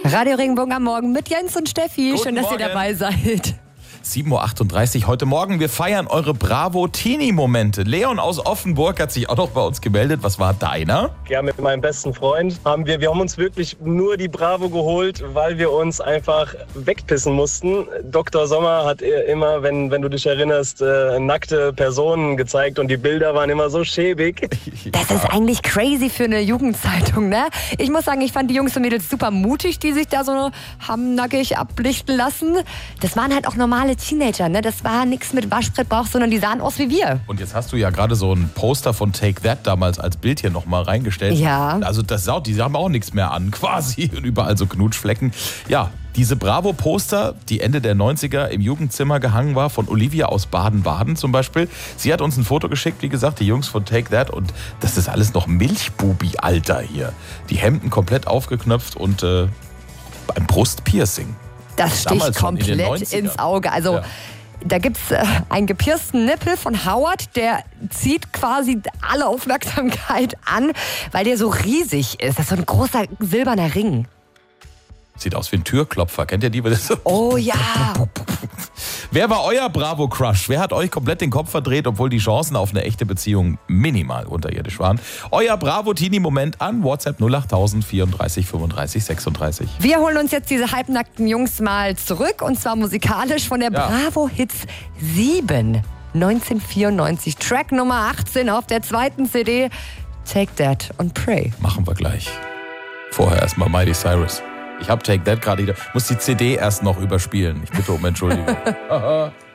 Radio Regenbogen am Morgen mit Jens und Steffi. Guten Schön, dass Morgen. ihr dabei seid. 7.38 Uhr heute Morgen. Wir feiern eure Bravo-Teenie-Momente. Leon aus Offenburg hat sich auch noch bei uns gemeldet. Was war deiner? Ja, mit meinem besten Freund haben wir haben uns wirklich nur die Bravo geholt, weil wir uns einfach wegpissen mussten. Dr. Sommer hat immer, wenn du dich erinnerst, nackte Personen gezeigt und die Bilder waren immer so schäbig. Das ist eigentlich crazy für eine Jugendzeitung, ne? Ich muss sagen, ich fand die Jungs und Mädels super mutig, die sich da so haben nackig ablichten lassen. Das waren halt auch normale Teenager, ne? Das war nichts mit Waschbrettbauch, sondern die sahen aus wie wir. Und jetzt hast du ja gerade so ein Poster von Take That damals als Bild hier nochmal reingestellt. Ja. Also die haben auch nichts mehr an, quasi. Und überall so Knutschflecken. Ja, diese Bravo-Poster, die Ende der 90er im Jugendzimmer gehangen war, von Olivia aus Baden-Baden zum Beispiel. Sie hat uns ein Foto geschickt, wie gesagt, die Jungs von Take That. Und das ist alles noch Milchbubi-Alter hier. Die Hemden komplett aufgeknöpft und ein Brustpiercing. Das Damals sticht schon in den komplett 90er. ins Auge. Also Ja. da gibt's einen gepiersten Nippel von Howard, der zieht quasi alle Aufmerksamkeit an, weil der so riesig ist. Das ist so ein großer silberner Ring. Sieht aus wie ein Türklopfer. Kennt ihr die? Oh ja. Wer war euer Bravo-Crush? Wer hat euch komplett den Kopf verdreht, obwohl die Chancen auf eine echte Beziehung minimal unterirdisch waren? Euer Bravo-Teenie-Moment an WhatsApp 08000 34 35 36. Wir holen uns jetzt diese halbnackten Jungs mal zurück und zwar musikalisch von der Ja. Bravo Hits 7 1994. Track Nummer 18 auf der zweiten CD. Take That und Pray. Machen wir gleich. Vorher erstmal Miley Cyrus. Ich habe Take That gerade wieder. Muss die CD erst noch überspielen. Ich bitte um Entschuldigung.